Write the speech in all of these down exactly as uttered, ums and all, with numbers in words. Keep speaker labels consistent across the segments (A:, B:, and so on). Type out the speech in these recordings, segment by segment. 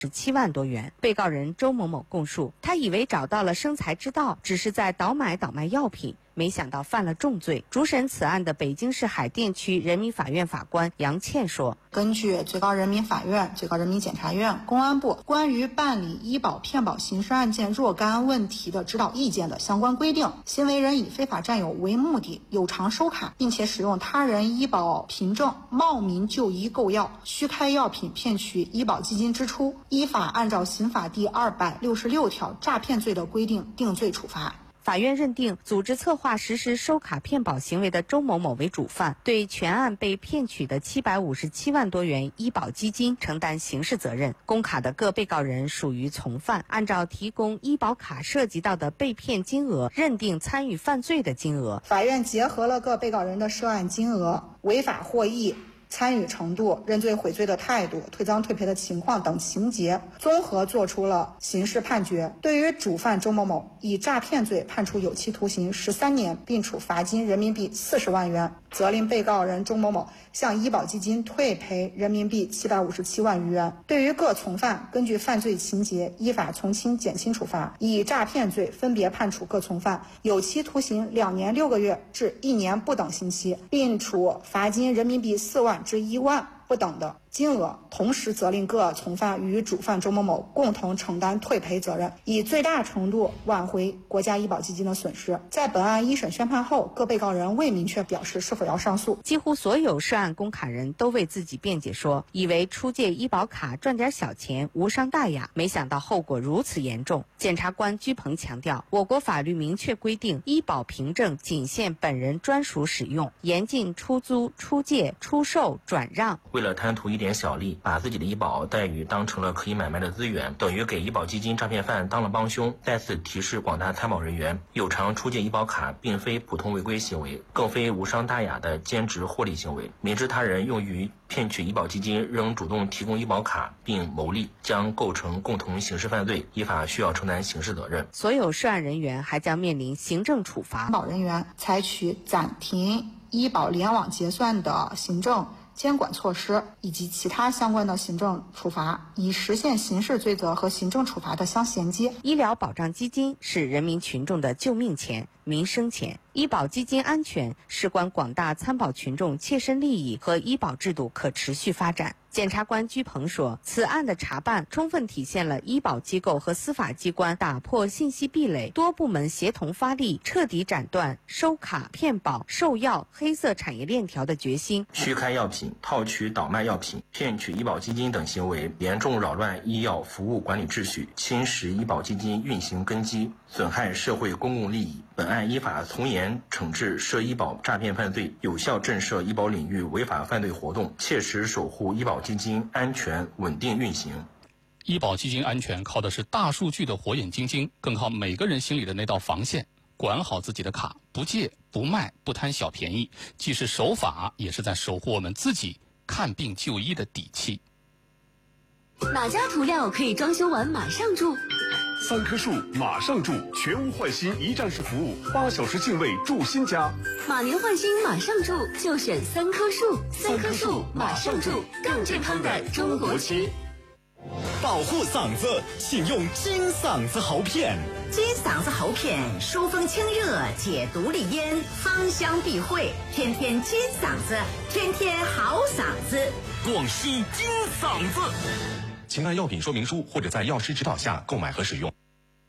A: 十七万多元。被告人周某某供述，他以为找到了生财之道，只是在倒买倒卖药品，没想到犯了重罪。主审此案的北京市海淀区人民法院法官杨倩说，
B: 根据最高人民法院、最高人民检察院、公安部关于办理医保骗保刑事案件若干问题的指导意见的相关规定，行为人以非法占有为目的，有偿收卡，并且使用他人医保凭证冒名就医购药，虚开药品骗取医保基金支出，依法按照刑法第二百六十六条诈骗罪的规定定罪处罚。
A: 法院认定组织策划实施收卡骗保行为的周某某为主犯，对全案被骗取的七百五十七万多元医保基金承担刑事责任。公卡的各被告人属于从犯，按照提供医保卡涉及到的被骗金额，认定参与犯罪的金额。
B: 法院结合了各被告人的涉案金额、违法获益、参与程度、认罪悔罪的态度、退赃退赔的情况等情节，综合作出了刑事判决。对于主犯周某某，以诈骗罪判处有期徒刑十三年，并处罚金人民币四十万元，责令被告人周某某向医保基金退赔人民币七百五十七万余元。对于各从犯，根据犯罪情节依法从轻减轻处罚，以诈骗罪分别判处各从犯有期徒刑两年六个月至一年不等刑期，并处罚金人民币四万至一万不等的金额，同时责令各从犯与主犯周某某共同承担退赔责任，以最大程度挽回国家医保基金的损失。在本案一审宣判后，各被告人未明确表示是否要上诉。
A: 几乎所有涉案公卡人都为自己辩解说，以为出借医保卡赚点小钱无伤大雅，没想到后果如此严重。检察官居鹏强调，我国法律明确规定，医保凭证仅限本人专属使用，严禁出租、出借、出售、转让。
C: 为了贪图一点小利，把自己的医保待遇当成了可以买卖的资源，等于给医保基金诈骗犯当了帮凶。再次提示广大参保人员，有偿出借医保卡并非普通违规行为，更非无伤大雅的兼职获利行为。明知他人用于骗取医保基金，仍主动提供医保卡并牟利，将构成共同刑事犯罪，依法需要承担刑事责任。
A: 所有涉案人员还将面临行政处罚。
B: 参保人员采取暂停医保联网结算的行政监管措施以及其他相关的行政处罚，以实现刑事罪责和行政处罚的相衔接。
A: 医疗保障基金是人民群众的救命钱、民生钱，医保基金安全事关广大参保群众切身利益和医保制度可持续发展。检察官居鹏说，此案的查办充分体现了医保机构和司法机关打破信息壁垒、多部门协同发力、彻底斩断收卡、骗保、售药黑色产业链条的决心。
C: 虚开药品、套取倒卖药品、骗取医保基金等行为，严重扰乱医药服务管理秩序，侵蚀医保基金运行根基，损害社会公共利益。本案依法从严惩治涉医保诈骗犯罪，有效震慑医保领域违法犯罪活动，切实守护医保基金安全稳定运行。
D: 医保基金安全靠的是大数据的火眼金睛，更靠每个人心里的那道防线。管好自己的卡，不借不卖不贪小便宜，既是守法，也是在守护我们自己看病就医的底气。
E: 哪家涂料可以装修完马上住？
F: 三棵树马上住，全屋换新一站式服务，八小时净位住新家。
E: 马年换新马上住，就选三棵树。三棵树马上住，更健康的中国区。
G: 保护嗓子，请用金嗓子喉片。
H: 金嗓子喉片疏风清热，解毒利咽，芳香避秽，天天金嗓子，天天好嗓子。
G: 广西金嗓子。请看药品说明书或者在药师指导下购买和使用。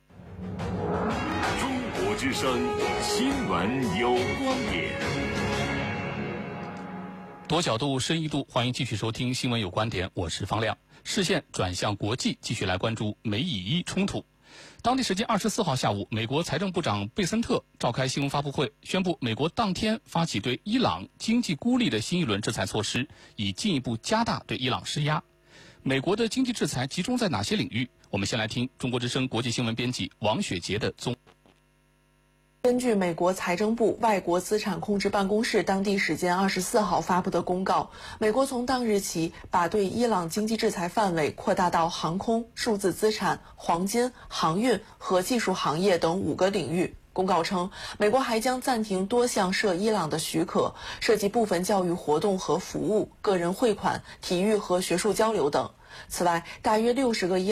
F: 中国之声新闻有观点，
D: 多角度深一度，欢迎继续收听新闻有观点，我是方亮。视线转向国际，继续来关注美以伊冲突。当地时间二十四号下午，美国财政部长贝森特召开新闻发布会，宣布美国当天发起对伊朗经济孤立的新一轮制裁措施，以进一步加大对伊朗施压。美国的经济制裁集中在哪些领域？我们先来听中国之声国际新闻编辑王雪杰的综。
I: 根据美国财政部外国资产控制办公室当地时间二十四号发布的公告，美国从当日起把对伊朗经济制裁范围扩大到航空、数字资产、黄金、航运和技术行业等五个领域。 公告称，美国还将暂停多项涉伊朗的许可，涉及部分教育活动和服务、个人汇款、体育和学术交流等。此外，大约六十个伊